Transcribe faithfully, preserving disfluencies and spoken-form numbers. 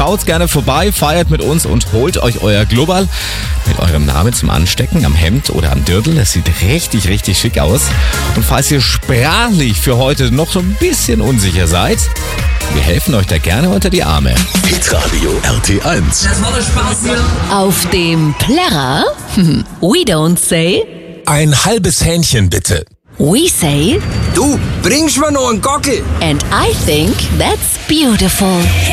Schaut gerne vorbei, feiert mit uns und holt euch euer Glubberl mit eurem Namen zum Anstecken am Hemd oder am Dirndl. Das sieht richtig, richtig schick aus. Und falls ihr sprachlich für heute noch so ein bisschen unsicher seid, wir helfen euch da gerne unter die Arme. Hitradio R T eins. Das war der Spaß hier. Auf dem Plärrer, we don't say, Ein halbes Hähnchen bitte. we say, Du, bringst mir noch einen Gockel. and I think that's beautiful.